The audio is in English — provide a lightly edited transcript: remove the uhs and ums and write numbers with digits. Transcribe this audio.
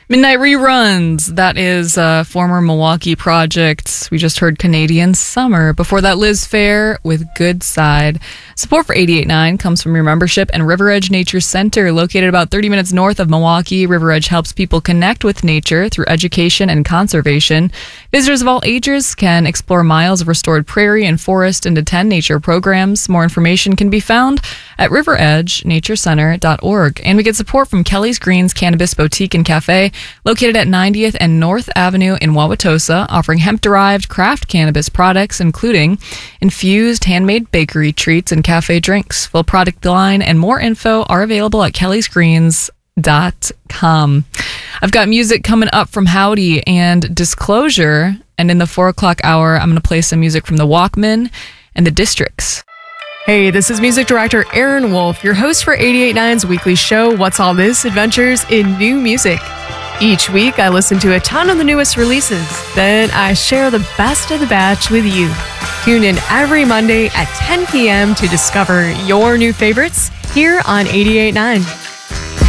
Midnight Reruns. That is former Milwaukee project. We just heard Canadian Summer. Before that, Liz Phair with Good Side. Support for 88.9 comes from your membership and River Edge Nature Center, located about 30 minutes north of Milwaukee. River Edge helps people connect with nature through education and conservation. Visitors of all ages can explore miles of restored prairie and forest and attend nature programs. More information can be found at riveredgenaturecenter.org. And we get support from Kelly's Greens Cannabis Boutique and Cafe, located at 90th and North Avenue in Wauwatosa, offering hemp-derived craft cannabis products, including infused handmade bakery treats and cafe drinks. Full product line and more info are available at kellysgreens.com. I've got music coming up from Howdy and Disclosure, and in the 4 o'clock hour, I'm going to play some music from the Walkmen and the Districts. Hey, this is music director Aaron Wolf, your host for 88.9's weekly show, What's All This? Adventures in New Music. Each week, I listen to a ton of the newest releases. Then I share the best of the batch with you. Tune in every Monday at 10 p.m. to discover your new favorites here on 88.9.